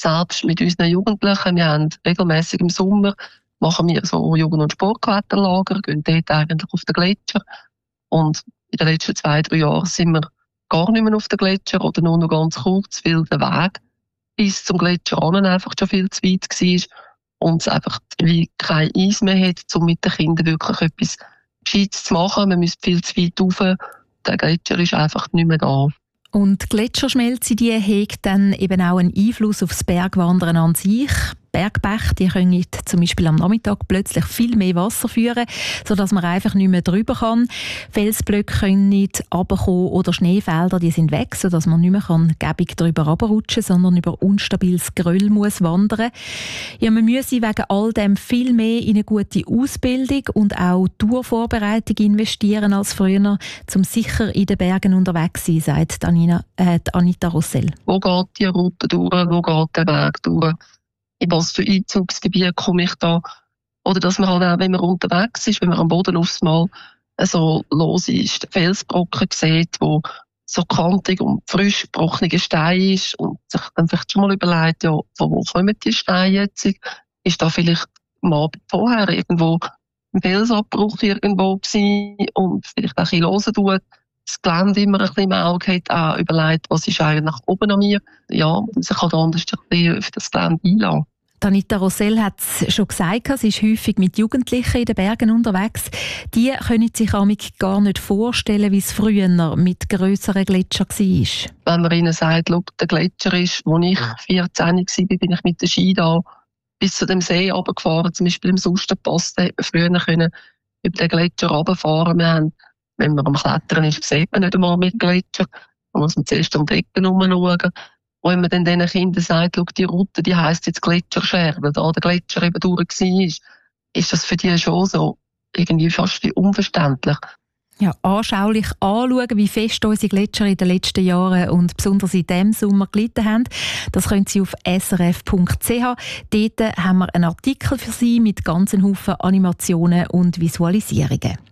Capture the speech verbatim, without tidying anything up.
selbst mit unseren Jugendlichen. Wir haben regelmäßig im Sommer machen wir so Jugend- und Sportkletterlager, gehen dort eigentlich auf den Gletscher. Und in den letzten zwei, drei Jahren sind wir gar nicht mehr auf den Gletscher oder nur noch ganz kurz, weil der Weg bis zum Gletscher an einfach schon viel zu weit war und es einfach wie kein Eis mehr hat, um mit den Kindern wirklich etwas Gescheites zu machen. Man müsste viel zu weit rauf. Der Gletscher ist einfach nicht mehr da. Und die Gletscherschmelze, die hat dann eben auch einen Einfluss auf das Bergwandern an sich. Bergbäche, die können zum Beispiel am Nachmittag plötzlich viel mehr Wasser führen, sodass man einfach nicht mehr drüber kann. Felsblöcke können nicht runterkommen oder Schneefelder, die sind weg, sodass man nicht mehr kann gäbig drüber runterrutschen, sondern über unstabiles Geröll muss wandern. Ja, man müsse wegen all dem viel mehr in eine gute Ausbildung und auch Tourvorbereitung investieren als früher, um sicher in den Bergen unterwegs zu sein, sagt Anina, äh, Anita Rossell. Wo geht die Route durch? Wo geht der Weg durch? In was für Einzugsgebiet komme ich da? Oder dass man halt auch, wenn man unterwegs ist, wenn man am Boden aufs Mal so los ist, Felsbrocken sieht, wo so kantig und frisch gebrochener Stein ist und sich dann vielleicht schon mal überlegt, ja, von wo kommen die Steine jetzt? Ist da vielleicht am Abend vorher irgendwo ein Felsabbruch irgendwo gewesen und vielleicht auch ein bisschen hören tut, das Gelände immer ein bisschen im Auge hat, auch überlegt, was ist eigentlich nach oben an mir? Ja, und sich halt anders ein bisschen auf das Gelände einlassen. Anita Rossell hat es schon gesagt, sie ist häufig mit Jugendlichen in den Bergen unterwegs. Die können sich amig gar nicht vorstellen, wie es früher mit grösseren Gletschern war. Wenn man ihnen sagt, schau, der Gletscher ist, als ich vierzehn war, bin ich mit der Ski da bis zu dem See runtergefahren, zum Beispiel im Sustenpass, da hätte man früher können über den Gletscher runterfahren. Wir haben, wenn man am Klettern ist, sieht man nicht einmal mit Gletscher. Da muss man zuerst um die Ecken herumschauen. Und wenn man dann diesen Kindern sagt, schau, die Route, die heisst jetzt Gletscherscherben, da der Gletscher eben durch war, ist das für die schon so irgendwie fast wie unverständlich. Ja, anschaulich anschauen, wie fest unsere Gletscher in den letzten Jahren und besonders in diesem Sommer gelitten haben. Das können Sie auf s r f punkt c h. Dort haben wir einen Artikel für Sie mit ganzen Haufen Animationen und Visualisierungen.